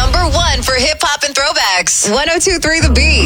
#1 for hip hop and throwbacks. 102.3 The Beat.